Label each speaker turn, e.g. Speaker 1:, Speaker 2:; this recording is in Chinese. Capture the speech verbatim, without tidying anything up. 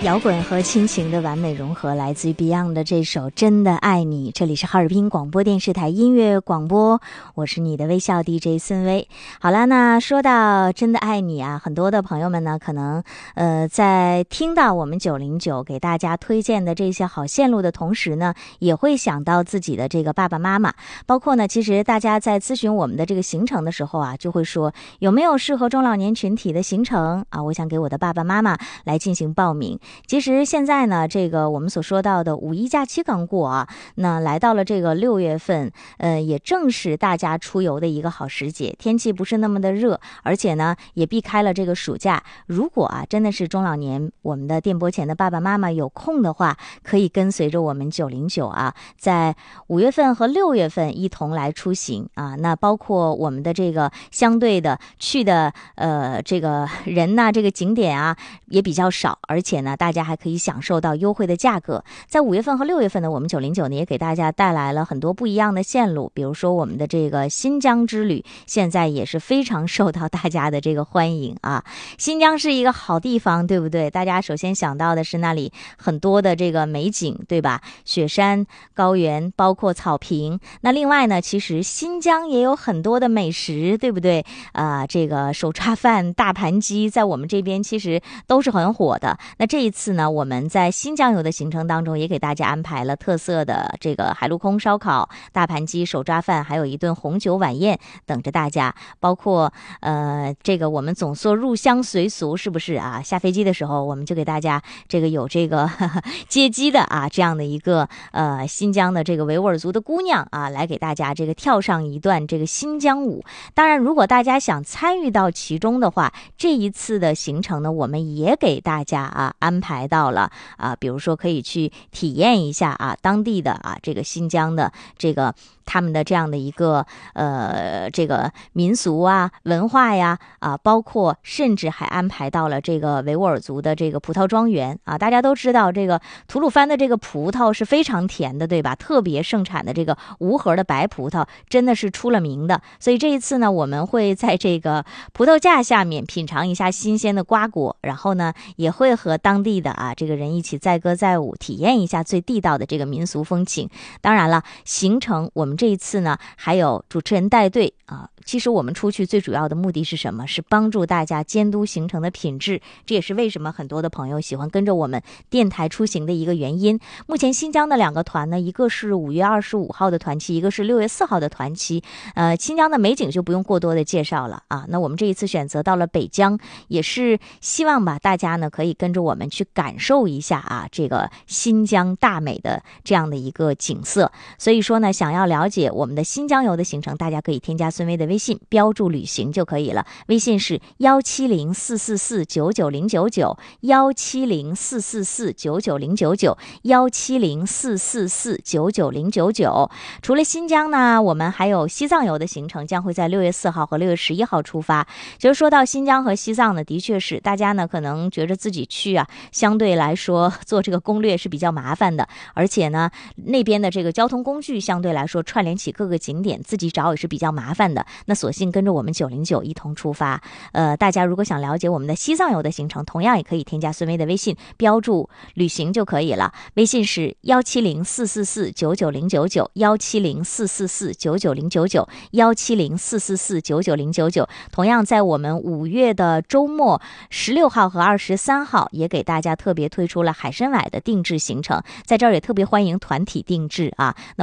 Speaker 1: 摇滚和亲情的完美融合，来自于 Beyond 的这首《真的爱你》。这里是哈尔滨广播电视台音乐广播，我是你的微笑 D J 孙薇。好了，那说到真的爱你啊，很多的朋友们呢，可能呃在听到我们九零九给大家推荐的这些好线路的同时呢，也会想到自己的这个爸爸妈妈。包括呢，其实大家在咨询我们的这个行程的时候啊，就会说有没有适合中老年群体的行程啊？我想给我的爸爸妈妈来进行报名。其实现在呢，这个我们所说到的五一假期刚过啊，那来到了这个六月份，呃，也正是大家出游的一个好时节，天气不是那么的热，而且呢，也避开了这个暑假。如果啊，真的是中老年我们的电波前的爸爸妈妈有空的话，可以跟随着我们九零九啊，在五月份和六月份一同来出行啊。那包括我们的这个相对的去的呃这个人呐、啊，这个景点啊也比较少，而且呢，大家还可以享受到优惠的价格。在五月份和六月份呢，我们九零九呢也给大家带来了很多不一样的线路，比如说我们的这个新疆之旅，现在也是非常受到大家的这个欢迎啊。新疆是一个好地方，对不对？大家首先想到的是那里很多的这个美景，对吧？雪山、高原，包括草坪。那另外呢，其实新疆也有很多的美食，对不对？啊、呃，这个手抓饭、大盘鸡，在我们这边其实都是很火的。那这一次呢，我们在新疆游的行程当中，也给大家安排了特色的这个海陆空烧烤、大盘鸡、手抓饭，还有一顿红酒晚宴等着大家。包括呃，这个我们总说入乡随俗，是不是啊？下飞机的时候，我们就给大家这个有这个呵呵接机的啊，这样的一个呃新疆的这个维吾尔族的姑娘啊，来给大家这个跳上一段这个新疆舞。当然，如果大家想参与到其中的话，这一次的行程呢，我们也给大家啊安排到了啊，比如说可以去体验一下啊当地的啊这个新疆的这个他们的这样的一个呃这个民俗啊文化呀啊，包括甚至还安排到了这个维吾尔族的这个葡萄庄园啊。大家都知道这个吐鲁番的这个葡萄是非常甜的，对吧？特别盛产的这个无核的白葡萄真的是出了名的。所以这一次呢，我们会在这个葡萄架下面品尝一下新鲜的瓜果，然后呢也会和当地的啊这个人一起载歌载舞，体验一下最地道的这个民俗风情。当然了，行程我们这一次呢还有主持人带队啊。其实我们出去最主要的目的是什么？是帮助大家监督行程的品质，这也是为什么很多的朋友喜欢跟着我们电台出行的一个原因。目前新疆的两个团呢，一个是五月二十五号的团期，一个是六月四号的团期。呃，新疆的美景就不用过多的介绍了啊。那我们这一次选择到了北疆，也是希望吧大家呢可以跟着我们去感受一下啊这个新疆大美的这样的一个景色。所以说呢，想要了解我们的新疆游的行程，大家可以添加孙薇的微信，标注旅行就可以了。微信是幺七零四四四九九零九九，幺七零四四四九九零九九，幺七零四四四九九零九九。除了新疆呢，我们还有西藏游的行程，将会在六月四号和六月十一号出发。就是说到新疆和西藏呢，的确是大家呢可能觉得自己去啊，相对来说做这个攻略是比较麻烦的，而且呢那边的这个交通工具相对来说串联起各个景点，自己找也是比较麻烦的。那索性跟着我们九零九一同出发。呃，大家如果想了解我们的西藏游的行程，同样也可以添加孙薇的微信，标注旅行就可以了。微信是幺七零四四四九九零九九，幺七零四四四九九零九九，幺七零四四四九九零九九。同样在我们五月的周末十六号和二十三号，也给大家特别推出了海参崴的定制行程，在这儿也特别欢迎团体定制啊。那